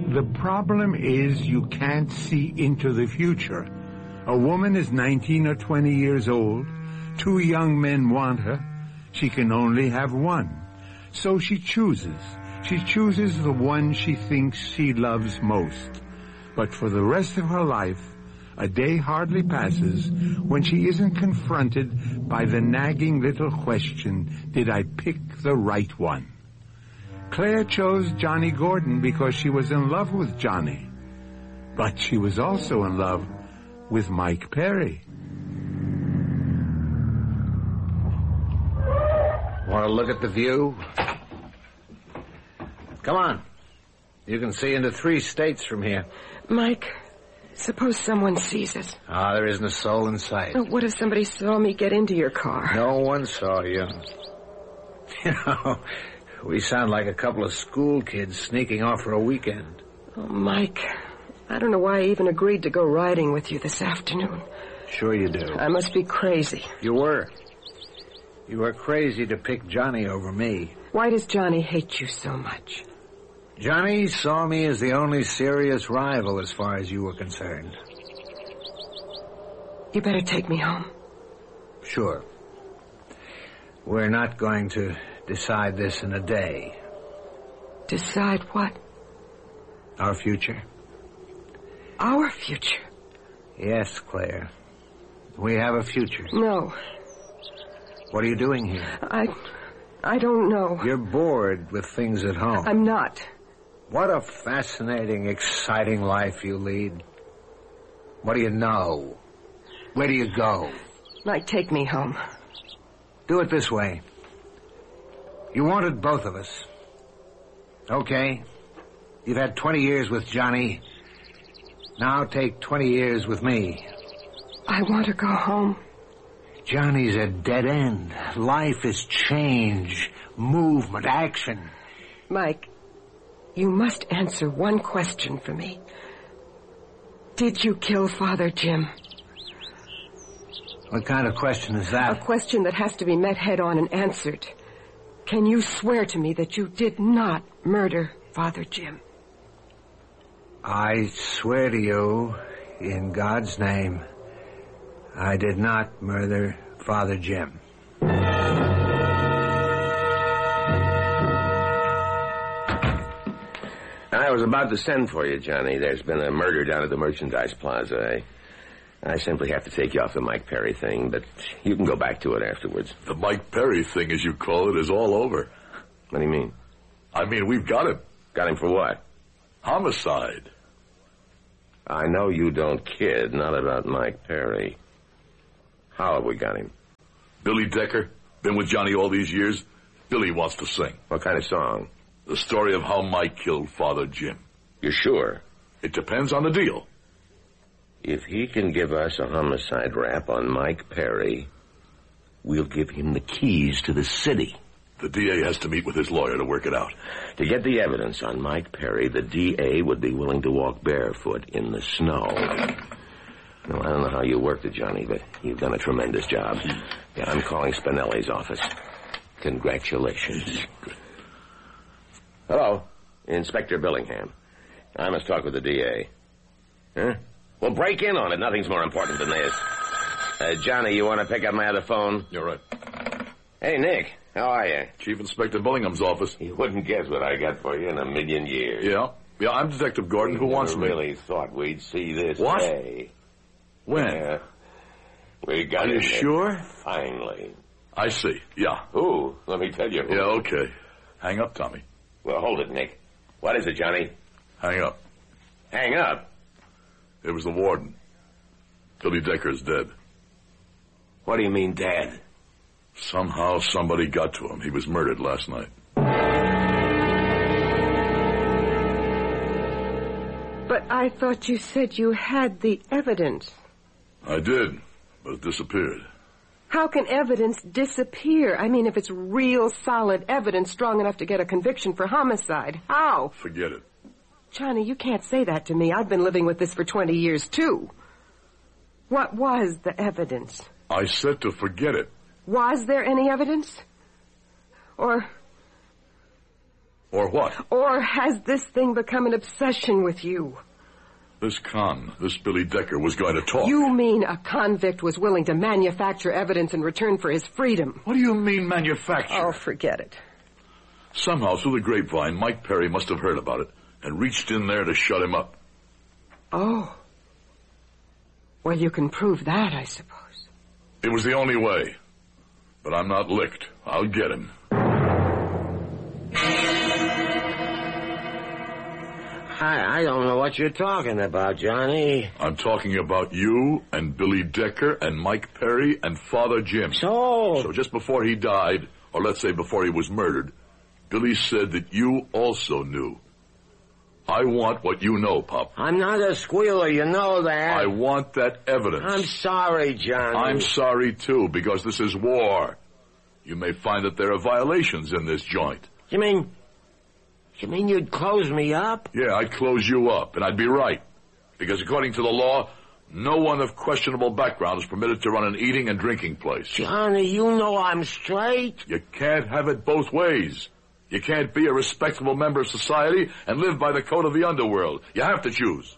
The problem is you can't see into the future. A woman is 19 or 20 years old. 2 young men want her. She can only have one. So she chooses. She chooses the one she thinks she loves most. But for the rest of her life, a day hardly passes when she isn't confronted by the nagging little question, did I pick the right one? Claire chose Johnny Gordon because she was in love with Johnny. But she was also in love with Mike Perry. Want to look at the view? Come on. You can see into 3 states from here. Mike, suppose someone sees us. There isn't a soul in sight. Oh, what if somebody saw me get into your car? No one saw you. You know, we sound like a couple of school kids sneaking off for a weekend. Oh, Mike, I don't know why I even agreed to go riding with you this afternoon. Sure you do. I must be crazy. You were. You were crazy to pick Johnny over me. Why does Johnny hate you so much? Johnny saw me as the only serious rival as far as you were concerned. You better take me home. Sure. We're not going to decide this in a day. Decide what? Our future. Our future? Yes, Claire. We have a future. No. What are you doing here? I don't know. You're bored with things at home. I'm not. What a fascinating, exciting life you lead. What do you know? Where do you go? Mike, take me home. Do it this way. You wanted both of us. Okay. You've had 20 years with Johnny. Now take 20 years with me. I want to go home. Johnny's a dead end. Life is change, movement, action. Mike, you must answer one question for me. Did you kill Father Jim? What kind of question is that? A question that has to be met head on and answered. Can you swear to me that you did not murder Father Jim? I swear to you, in God's name, I did not murder Father Jim. I was about to send for you, Johnny. There's been a murder down at the Merchandise Plaza. I simply have to take you off the Mike Perry thing, but you can go back to it afterwards. The Mike Perry thing, as you call it, is all over. What do you mean? I mean, we've got him. Got him for what? Homicide. I know you don't kid, not about Mike Perry. How have we got him? Billy Decker, been with Johnny all these years. Billy wants to sing. What kind of song? The story of how Mike killed Father Jim. You sure? It depends on the deal. If he can give us a homicide rap on Mike Perry, we'll give him the keys to the city. The DA has to meet with his lawyer to work it out. To get the evidence on Mike Perry, the DA would be willing to walk barefoot in the snow. Now, I don't know how you worked it, Johnny, but you've done a tremendous job. Yeah, I'm calling Spinelli's office. Congratulations. Hello, Inspector Billingham. I must talk with the DA. Huh? Well, break in on it. Nothing's more important than this. Johnny, you want to pick up my other phone? You're right. Hey, Nick, how are you? Chief Inspector Billingham's office. You wouldn't guess what I got for you in a million years. Yeah, I'm Detective Gordon. Who wants me? I really thought we'd see this What? day. When? We got Are you him, sure? Nick. Finally. I see, yeah. Who? Let me tell you who. Yeah, okay. Hang up, Tommy. Well, hold it, Nick. What is it, Johnny? Hang up. Hang up. It was the warden. Billy Decker's dead. What do you mean, Dad? Somehow somebody got to him. He was murdered last night. But I thought you said you had the evidence. I did, but it disappeared. How can evidence disappear? I mean, if it's real, solid evidence strong enough to get a conviction for homicide. How? Forget it. Johnny, you can't say that to me. I've been living with this for 20 years, too. What was the evidence? I said to forget it. Was there any evidence? Or Or what? Or has this thing become an obsession with you? This Billy Decker, was going to talk. You mean a convict was willing to manufacture evidence in return for his freedom? What do you mean, manufacture? Oh, forget it. Somehow, through the grapevine, Mike Perry must have heard about it and reached in there to shut him up. Oh. Well, you can prove that, I suppose. It was the only way. But I'm not licked. I'll get him. I don't know what you're talking about, Johnny. I'm talking about you and Billy Decker and Mike Perry and Father Jim. So just before he died, or let's say before he was murdered, Billy said that you also knew. I want what you know, Pop. I'm not a squealer, you know that. I want that evidence. I'm sorry, Johnny. I'm sorry, too, because this is war. You may find that there are violations in this joint. You mean you'd close me up? Yeah, I'd close you up, and I'd be right. Because according to the law, no one of questionable background is permitted to run an eating and drinking place. Johnny, you know I'm straight. You can't have it both ways. You can't be a respectable member of society and live by the code of the underworld. You have to choose.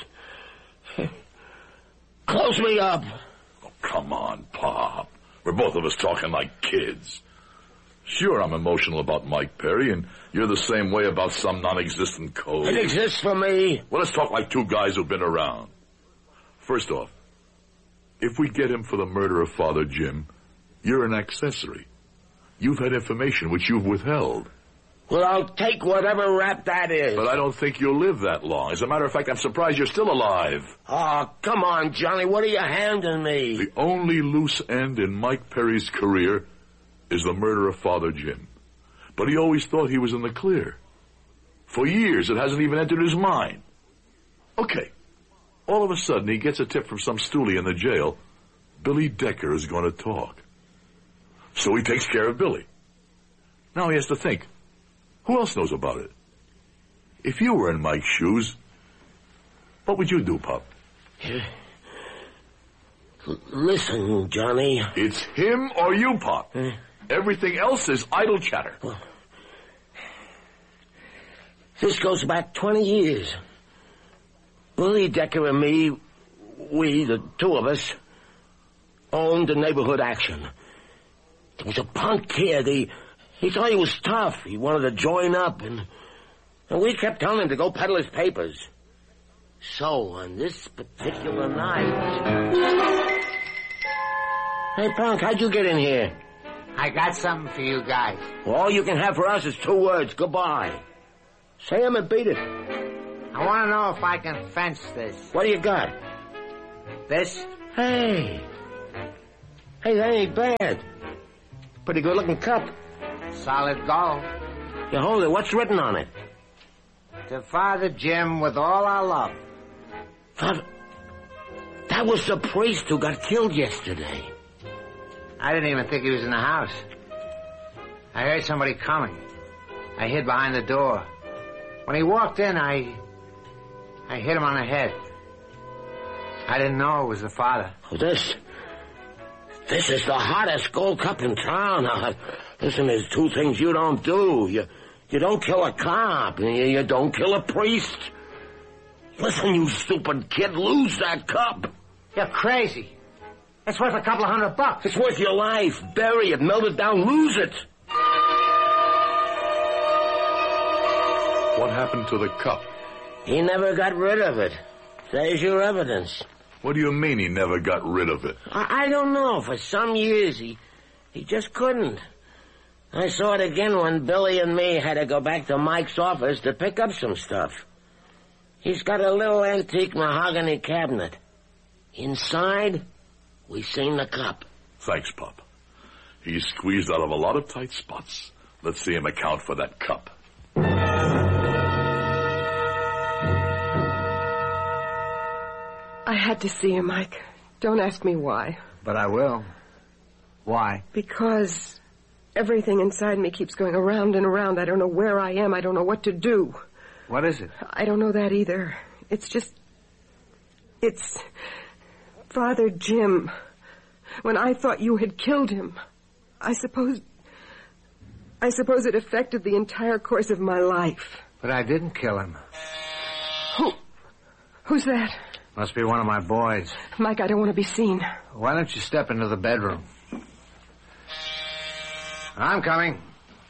Close me up. Oh, come on, Pop. We're both of us talking like kids. Sure, I'm emotional about Mike Perry, and you're the same way about some non-existent code. It exists for me. Well, let's talk like two guys who've been around. First off, if we get him for the murder of Father Jim, you're an accessory. You've had information which you've withheld. Well, I'll take whatever rap that is. But I don't think you'll live that long. As a matter of fact, I'm surprised you're still alive. Oh, come on, Johnny. What are you handing me? The only loose end in Mike Perry's career is the murder of Father Jim. But he always thought he was in the clear. For years, it hasn't even entered his mind. Okay. All of a sudden, he gets a tip from some stoolie in the jail. Billy Decker is going to talk. So he takes care of Billy. Now he has to think. Who else knows about it? If you were in Mike's shoes, what would you do, Pop? Listen, Johnny. It's him or you, Pop. Everything else is idle chatter. Well, this goes back 20 years. Billy Decker and me, we, the two of us, owned the Neighborhood Action. There was a punk kid. He thought he was tough. He wanted to join up, and we kept telling him to go peddle his papers. So, on this particular night... Hey, punk, how'd you get in here? I got something for you guys. Well, all you can have for us is 2 words. Goodbye. Say 'em and beat it. I want to know if I can fence this. What do you got? This? Hey, that ain't bad. Pretty good-looking cup. Solid gold. You hold it. What's written on it? To Father Jim with all our love. Father... That was the priest who got killed yesterday. I didn't even think he was in the house. I heard somebody coming. I hid behind the door. When he walked in, I hit him on the head. I didn't know it was the father. Oh, this is the hottest gold cup in town. Listen, there's 2 things you don't do. You don't kill a cop, and you don't kill a priest. Listen, you stupid kid, lose that cup. You're crazy. It's worth $200. It's worth your life. Bury it, melt it down, lose it. What happened to the cup? He never got rid of it. There's your evidence. What do you mean he never got rid of it? I don't know. For some years, he just couldn't. I saw it again when Billy and me had to go back to Mike's office to pick up some stuff. He's got a little antique mahogany cabinet. Inside, we seen the cup. Thanks, Pop. He's squeezed out of a lot of tight spots. Let's see him account for that cup. I had to see you, Mike. Don't ask me why. But I will. Why? Because everything inside me keeps going around and around. I don't know where I am. I don't know what to do. What is it? I don't know that either. It's Father Jim. When I thought you had killed him, I suppose I suppose it affected the entire course of my life. But I didn't kill him. Who's that? Must be one of my boys. Mike, I don't want to be seen. Why don't you step into the bedroom? I'm coming.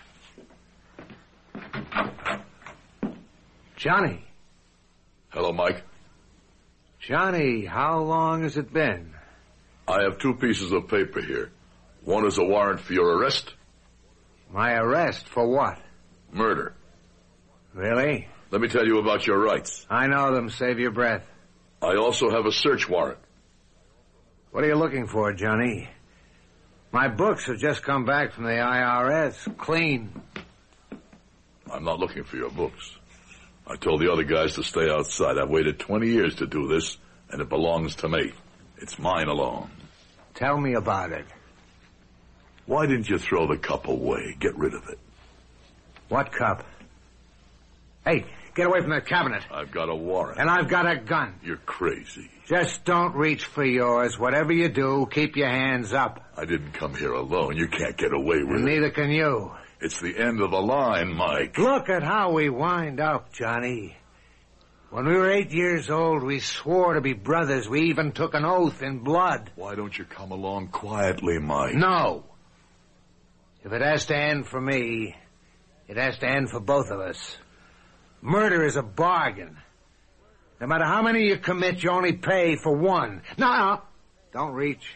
Johnny. Hello, Mike. Johnny, how long has it been? I have 2 pieces of paper here. One is a warrant for your arrest. My arrest? For what? Murder. Really? Let me tell you about your rights. I know them. Save your breath. I also have a search warrant. What are you looking for, Johnny? My books have just come back from the IRS. Clean. I'm not looking for your books. I told the other guys to stay outside. I've waited 20 years to do this, and it belongs to me. It's mine alone. Tell me about it. Why didn't you throw the cup away? Get rid of it. What cup? Hey, get away from that cabinet. I've got a warrant. And I've got a gun. You're crazy. Just don't reach for yours. Whatever you do, keep your hands up. I didn't come here alone. You can't get away with And it. neither can you. It's the end of the line, Mike. Look at how we wind up, Johnny. When we were 8 years old, we swore to be brothers. We even took an oath in blood. Why don't you come along quietly, Mike? No. If it has to end for me, it has to end for both of us. Murder is a bargain. No matter how many you commit, you only pay for one. No, don't reach.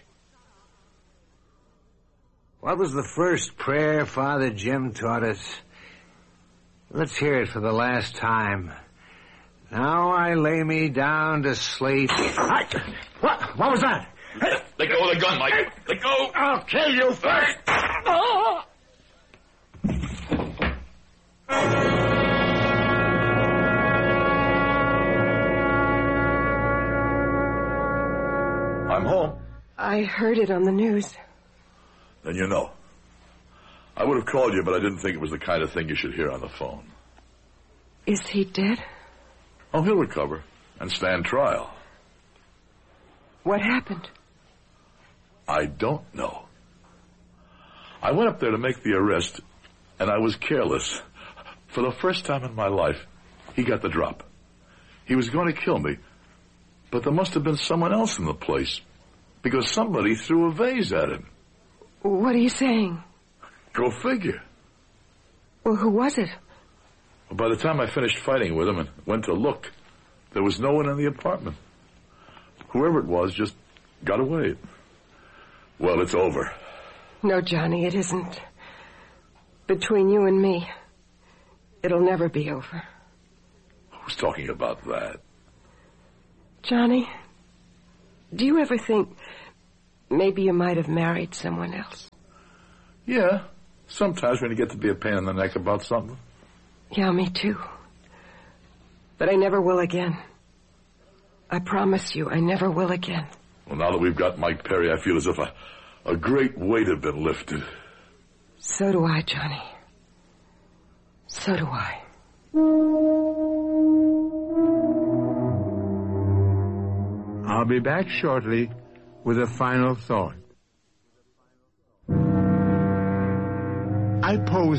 What was the first prayer Father Jim taught us? Let's hear it for the last time. Now I lay me down to sleep. What was that? Let go of the gun, Mike. Let go. I'll kill you first. I'm home. I heard it on the news. Then you know. I would have called you, but I didn't think it was the kind of thing you should hear on the phone. Is he dead? Oh, he'll recover and stand trial. What happened? I don't know. I went up there to make the arrest, and I was careless. For the first time in my life, he got the drop. He was going to kill me, but there must have been someone else in the place, because somebody threw a vase at him. What are you saying? Go figure. Well, who was it? By the time I finished fighting with him and went to look, there was no one in the apartment. Whoever it was just got away. Well, it's over. No, Johnny, it isn't. Between you and me, it'll never be over. Who's talking about that? Johnny, do you ever think maybe you might have married someone else? Yeah, sometimes when you get to be a pain in the neck about something. Yeah, me too. But I never will again. I promise you, I never will again. Well, now that we've got Mike Perry, I feel as if a great weight had been lifted. So do I, Johnny. So do I. I'll be back shortly with a final thought. I pose